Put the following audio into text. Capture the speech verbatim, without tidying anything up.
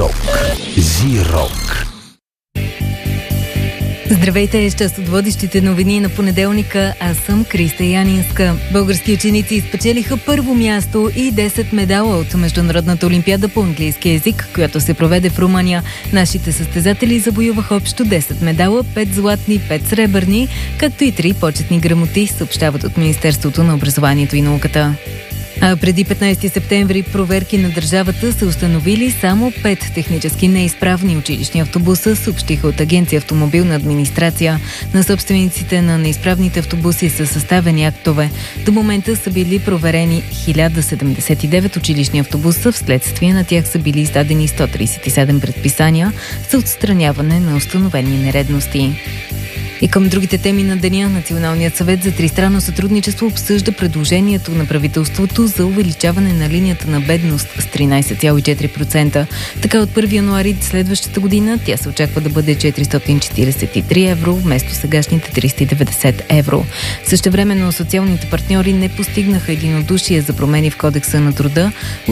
Зирок. Зирок. Здравейте, с част от водещите новини на понеделника. Аз съм Криста Янинска. Български ученици изпечелиха първо място и десет медала от Международната олимпиада по английски език, която се проведе в Румъния. Нашите състезатели завоюваха общо десет медала, пет златни, пет сребърни, както и три почетни грамоти, съобщават от Министерството на образованието и науката. А преди петнайсети септември проверки на държавата са установили само пет технически неизправни училищни автобуса, съобщиха от Агенция автомобилна администрация. На собствениците на неизправните автобуси са съставени актове. До момента са били проверени хиляда седемдесет и девет училищни автобуса, вследствие на тях са били издадени сто трийсет и седем предписания за отстраняване на установени нередности. И към другите теми на деня, Националният съвет за тристранно сътрудничество обсъжда предложението на правителството за увеличаване на линията на бедност с тринайсет цяло и четири процента. Така от първи януари следващата година тя се очаква да бъде четиристотин четирийсет и три евро вместо сегашните триста и деветдесет евро. Същевременно социалните партньори не постигнаха единодушие за промени в Кодекса на труда.